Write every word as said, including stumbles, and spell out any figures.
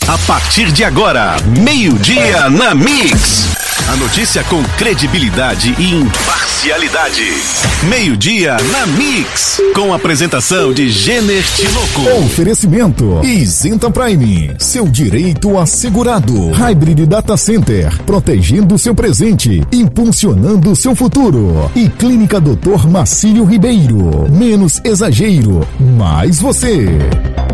A partir de agora, meio-dia na Mix. A notícia com credibilidade e imparcialidade. Meio-dia na Mix. Com a apresentação de Jenner Tinoco. Oferecimento Isenta Prime. Seu direito assegurado. Hybrid Data Center. Protegendo seu presente. Impulsionando seu futuro. E Clínica doutor Marcílio Ribeiro. Menos exagero. Mais você.